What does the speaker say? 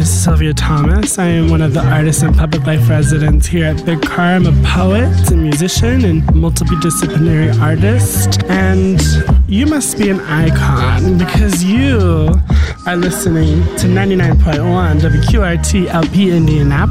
is Sylvia Thomas. I am one of the artists and public life residents here at Big Car. I'm a poet, a musician, and multidisciplinary artist. And you must be an icon because you are listening to 99.1 WQRT LP Indianapolis.